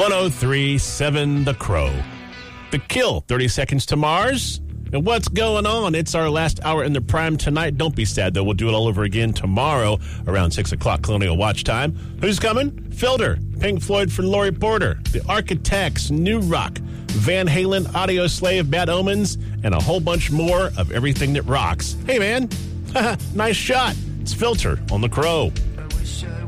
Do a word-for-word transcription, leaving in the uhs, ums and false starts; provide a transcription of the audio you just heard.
oh three point seven The Crow. The Kill, thirty Seconds to Mars. And what's going on? It's our last hour in the prime tonight. Don't be sad, though. We'll do it all over again tomorrow around six o'clock Colonial Watch Time. Who's coming? Filter, Pink Floyd for Lori Porter, The Architects, New Rock, Van Halen, Audio Slave, Bad Omens, and a whole bunch more of everything that rocks. Hey, man. Nice shot. It's Filter on The Crow.